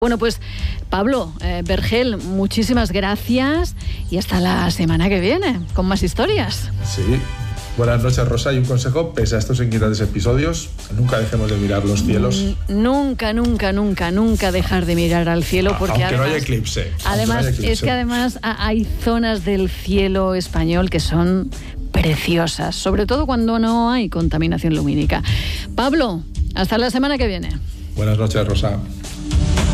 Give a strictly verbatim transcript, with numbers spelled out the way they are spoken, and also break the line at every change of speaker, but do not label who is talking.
Bueno, pues Pablo, eh, Vergel, muchísimas gracias y hasta la semana que viene con más historias.
Sí. Buenas noches, Rosa, y un consejo: pese a estos inquietantes episodios, nunca dejemos de mirar los cielos.
N- nunca, nunca, nunca, nunca dejar de mirar al cielo, porque
aunque
además,
no haya eclipse.
Además,
no haya eclipse.
es que además hay zonas del cielo español que son preciosas, sobre todo cuando no hay contaminación lumínica. Pablo, hasta la semana que viene.
Buenas noches, Rosa.